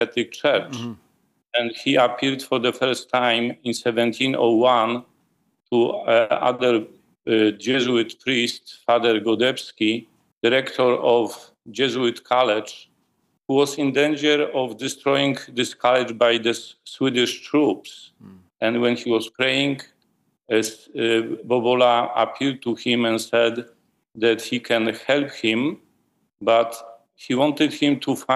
Catholic Church. And he appeared for the first time in 1701 to other Jesuit priest, Father Godebski, director of Jesuit College, who was in danger of destroying this college by the Swedish troops. And when he was praying, Bobola appealed to him and said that he can help him, but he wanted him to find